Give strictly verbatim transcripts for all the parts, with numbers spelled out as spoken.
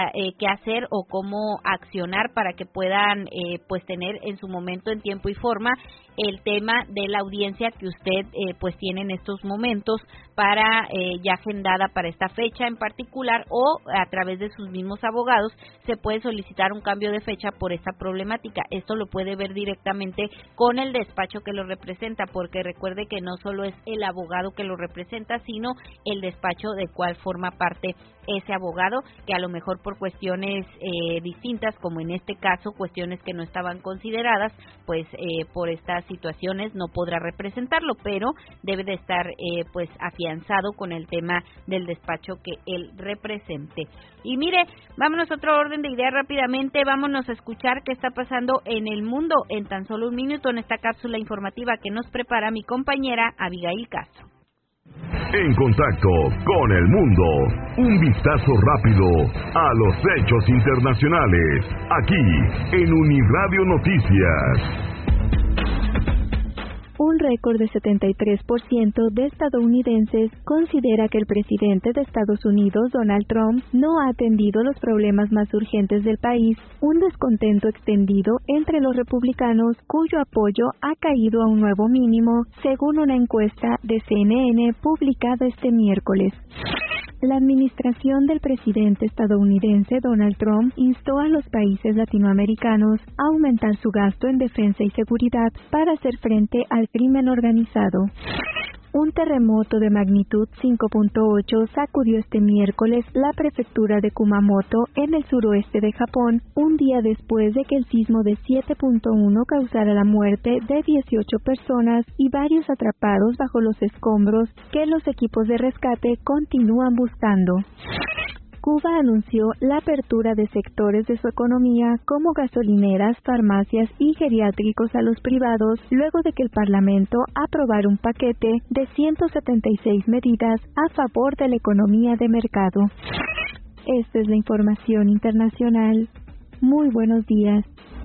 eh, qué hacer o cómo accionar para que puedan eh, pues tener en su momento, en tiempo y forma, el tema de la audiencia que usted eh, pues tiene en estos momentos para eh, ya agendada para esta fecha en particular, o a través de sus mismos abogados se puede solicitar un cambio de fecha por esta problemática. Esto lo puede ver directamente con el despacho que lo representa, porque recuerde que no solo es el abogado que lo representa, sino el despacho de cual forma parte ese abogado, que a lo mejor por cuestiones eh, distintas, como en este caso, cuestiones que no estaban consideradas, pues eh, por estas situaciones no podrá representarlo, pero debe de estar eh, pues afianzado con el tema del despacho que él represente. Y mire, vámonos a otro orden de ideas rápidamente, vámonos a escuchar qué está pasando en el mundo en tan solo un minuto en esta cápsula informativa que nos prepara mi compañera Abigail Castro. En contacto con el mundo, un vistazo rápido a los hechos internacionales, aquí en Uniradio Noticias. Un récord de setenta y tres por ciento de estadounidenses considera que el presidente de Estados Unidos, Donald Trump, no ha atendido los problemas más urgentes del país, un descontento extendido entre los republicanos cuyo apoyo ha caído a un nuevo mínimo, según una encuesta de C N N publicada este miércoles. La administración del presidente estadounidense Donald Trump instó a los países latinoamericanos a aumentar su gasto en defensa y seguridad para hacer frente al crimen organizado. Un terremoto de magnitud cinco punto ocho sacudió este miércoles la prefectura de Kumamoto en el suroeste de Japón, un día después de que el sismo de siete punto uno causara la muerte de dieciocho personas y varios atrapados bajo los escombros que los equipos de rescate continúan buscando. Cuba anunció la apertura de sectores de su economía como gasolineras, farmacias y geriátricos a los privados, luego de que el Parlamento aprobara un paquete de ciento setenta y seis medidas a favor de la economía de mercado. Esta es la información internacional. Muy buenos días.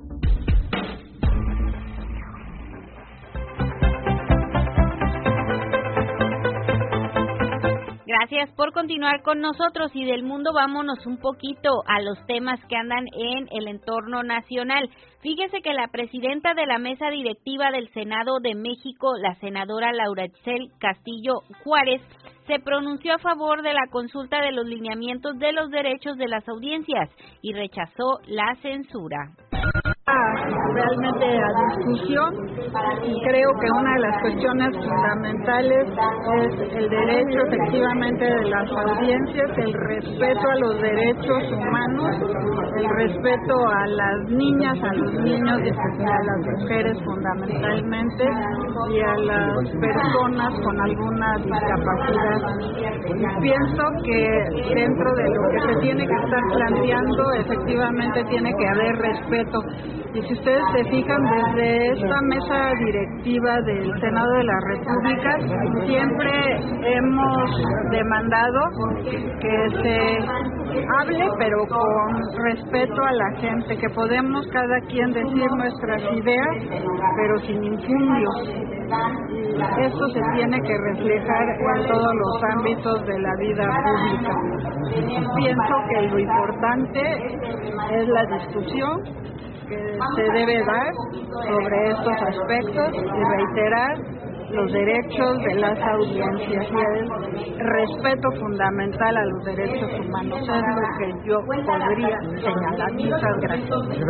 Gracias por continuar con nosotros, y del mundo vámonos un poquito a los temas que andan en el entorno nacional. Fíjese que la presidenta de la mesa directiva del Senado de México, la senadora Laura Itzel Castillo Juárez, se pronunció a favor de la consulta de los lineamientos de los derechos de las audiencias y rechazó la censura. Realmente a discusión, y creo que una de las cuestiones fundamentales es el derecho efectivamente de las audiencias, el respeto a los derechos humanos, el respeto a las niñas, a los niños y a las mujeres fundamentalmente, y a las personas con alguna discapacidad. Y pienso que dentro de lo que se tiene que estar planteando, efectivamente tiene que haber respeto. Y si ustedes se fijan, desde esta mesa directiva del Senado de la República, siempre hemos demandado que se hable, pero con respeto a la gente, que podemos cada quien decir nuestras ideas, pero sin infundios. Eso se tiene que reflejar en todos los ámbitos de la vida pública. Pienso que lo importante es la discusión que se debe dar sobre estos aspectos y reiterar los derechos de las audiencias y el respeto fundamental a los derechos humanos. Es lo que yo podría señalar. Muchas gracias.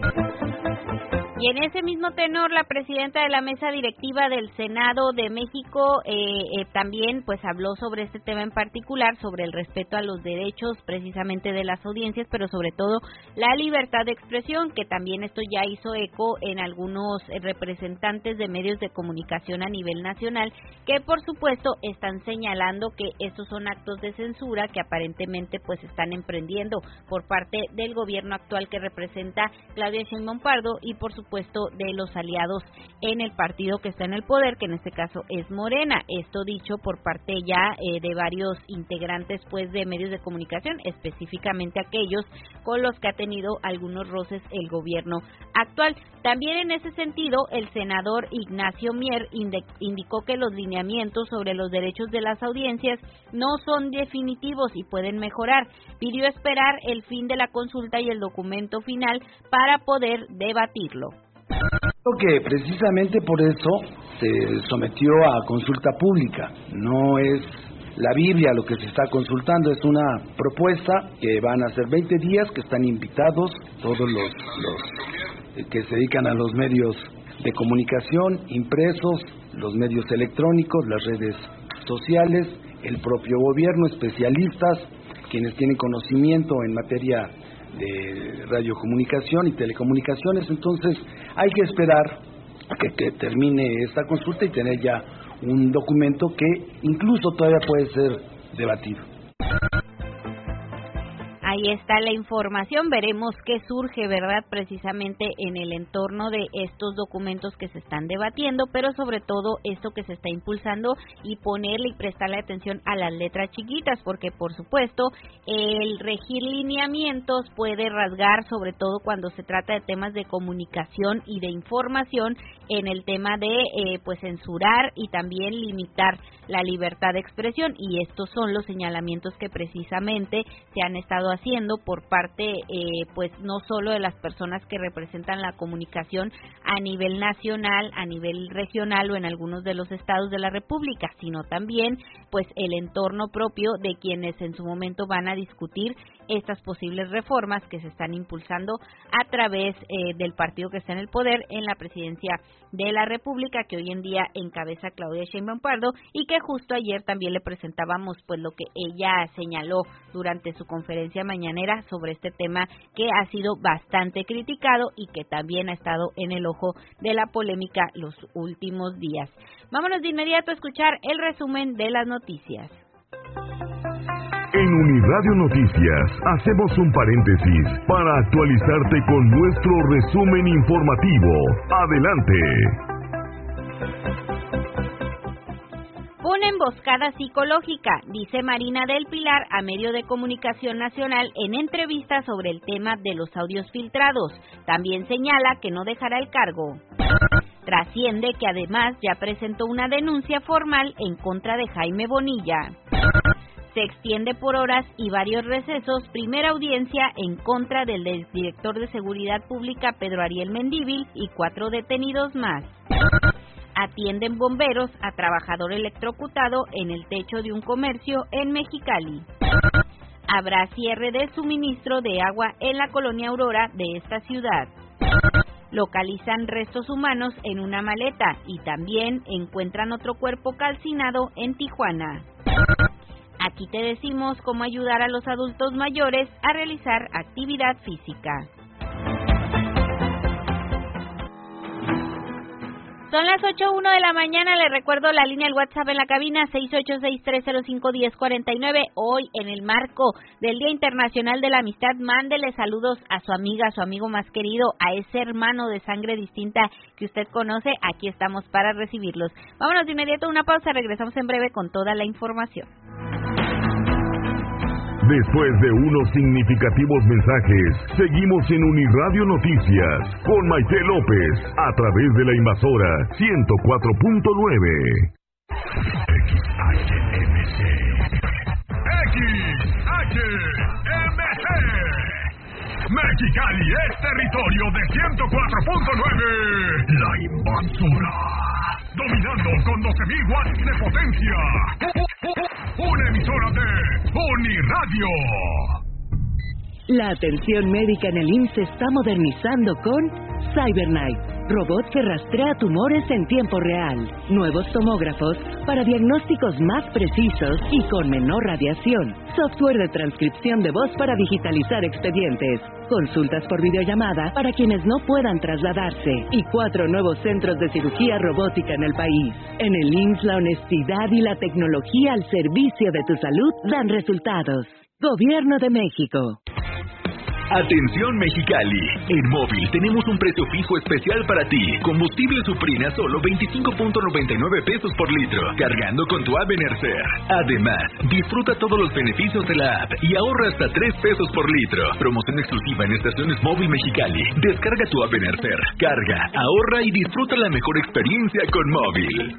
Y en ese mismo tenor, la presidenta de la mesa directiva del Senado de México eh, eh, también pues habló sobre este tema en particular, sobre el respeto a los derechos precisamente de las audiencias, pero sobre todo la libertad de expresión, que también esto ya hizo eco en algunos representantes de medios de comunicación a nivel nacional, que por supuesto están señalando que estos son actos de censura que aparentemente pues están emprendiendo por parte del gobierno actual que representa Claudia Sheinbaum Pardo, y por supuesto supuesto, de los aliados en el partido que está en el poder, que en este caso es Morena. Esto dicho por parte ya eh, de varios integrantes pues de medios de comunicación, específicamente aquellos con los que ha tenido algunos roces el gobierno actual. También en ese sentido, el senador Ignacio Mier indicó que los lineamientos sobre los derechos de las audiencias no son definitivos y pueden mejorar. Pidió esperar el fin de la consulta y el documento final para poder debatirlo. Creo que precisamente por eso se sometió a consulta pública. No es la Biblia lo que se está consultando, es una propuesta que van a ser veinte días, que están invitados todos los, los que se dedican a los medios de comunicación, impresos, los medios electrónicos, las redes sociales, el propio gobierno, especialistas, quienes tienen conocimiento en materia de radiocomunicación y telecomunicaciones. Entonces hay que esperar a que, que termine esta consulta y tener ya un documento que incluso todavía puede ser debatido. Ahí está la información, veremos qué surge, ¿verdad?, precisamente en el entorno de estos documentos que se están debatiendo, pero sobre todo esto que se está impulsando y ponerle y prestarle atención a las letras chiquitas, porque por supuesto el regir lineamientos puede rasgar, sobre todo cuando se trata de temas de comunicación y de información, en el tema de eh, pues censurar y también limitar la libertad de expresión, y estos son los señalamientos que precisamente se han estado haciendo por parte eh, pues no solo de las personas que representan la comunicación a nivel nacional, a nivel regional o en algunos de los estados de la República, sino también pues el entorno propio de quienes en su momento van a discutir estas posibles reformas que se están impulsando a través eh, del partido que está en el poder en la presidencia de la República, que hoy en día encabeza Claudia Sheinbaum Pardo, y que justo ayer también le presentábamos pues lo que ella señaló durante su conferencia mañanera sobre este tema que ha sido bastante criticado y que también ha estado en el ojo de la polémica los últimos días. Vámonos de inmediato a escuchar el resumen de las noticias. En Uniradio Noticias hacemos un paréntesis para actualizarte con nuestro resumen informativo. Adelante. Una emboscada psicológica, dice Marina del Pilar a medio de comunicación nacional en entrevista sobre el tema de los audios filtrados. También señala que no dejará el cargo. Trasciende que además ya presentó una denuncia formal en contra de Jaime Bonilla. Se extiende por horas y varios recesos primera audiencia en contra del director de Seguridad Pública Pedro Ariel Mendívil y cuatro detenidos más. Atienden bomberos a trabajador electrocutado en el techo de un comercio en Mexicali. Habrá cierre de suministro de agua en la colonia Aurora de esta ciudad. Localizan restos humanos en una maleta y también encuentran otro cuerpo calcinado en Tijuana. Aquí te decimos cómo ayudar a los adultos mayores a realizar actividad física. Son las ocho uno de la mañana, les recuerdo la línea del WhatsApp en la cabina seis ocho seis, tres cero cinco, uno cero cuatro nueve. Hoy, en el marco del Día Internacional de la Amistad, mándele saludos a su amiga, a su amigo más querido, a ese hermano de sangre distinta que usted conoce. Aquí estamos para recibirlos. Vámonos de inmediato a una pausa, regresamos en breve con toda la información. Después de unos significativos mensajes, seguimos en Uniradio Noticias con Maite López a través de la invasora ciento cuatro punto nueve. X H M C. X H M C. Mexicali es territorio de ciento cuatro punto nueve. La invasora. Dominando con doce mil watts de potencia. Una emisora de Uniradio. La atención médica en el I M S S se está modernizando con CyberKnife, robot que rastrea tumores en tiempo real, nuevos tomógrafos para diagnósticos más precisos y con menor radiación, software de transcripción de voz para digitalizar expedientes, consultas por videollamada para quienes no puedan trasladarse y cuatro nuevos centros de cirugía robótica en el país. En el I M S S la honestidad y la tecnología al servicio de tu salud dan resultados. Gobierno de México. Atención Mexicali, en móvil tenemos un precio fijo especial para ti. Combustible Supreme a solo veinticinco punto noventa y nueve pesos por litro, cargando con tu app Enercer. Además, disfruta todos los beneficios de la app y ahorra hasta tres pesos por litro. Promoción exclusiva en estaciones móvil Mexicali. Descarga tu app Enercer, carga, ahorra y disfruta la mejor experiencia con móvil.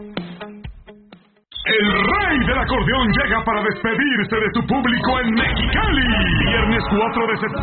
El rey del acordeón llega para despedirse de su público en Mexicali. Viernes cuatro de septiembre.